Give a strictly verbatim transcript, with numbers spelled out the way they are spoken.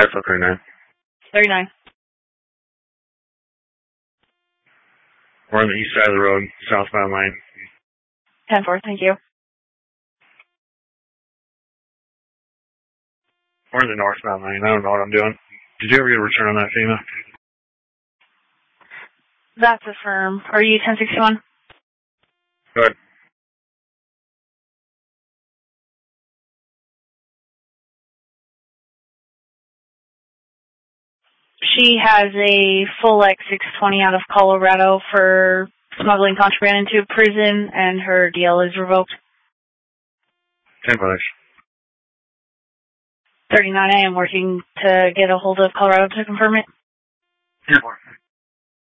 That's up thirty-nine. thirty-nine. We're on the east side of the road, southbound lane. ten four, thank you. We're in the northbound lane. I don't know what I'm doing. Did you ever get a return on that, FEMA? That's a firm. Are you ten sixty-one? Go ahead. She has a full X six twenty out of Colorado for smuggling contraband into a prison, and her D L is revoked. ten four. thirty-nine, I am working to get a hold of Colorado to confirm it. ten four.